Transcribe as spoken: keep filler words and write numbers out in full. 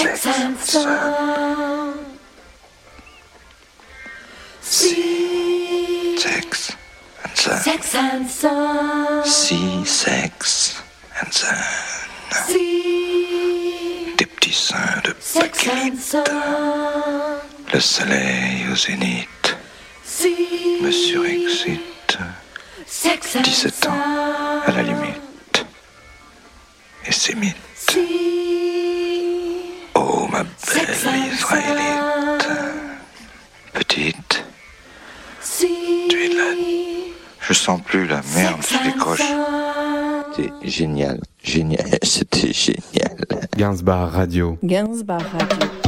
Sex and Sound. Si. Sex and Sound. Sex and Sound. Si, sex and Sound. Si. Des petits seins de Sex and Sound. Le soleil au zénith Si. me surexcite. Sex and dix-sept ans à la limite. Et c'est mythe. Si. Oh ma belle Sex and israélite. Sound. Petite, Si. tu es là. Je sens plus la merde Sex sous les and croches. Sound. C'était génial, génial, c'était génial. Gainsbar Radio. Gainsbar Radio.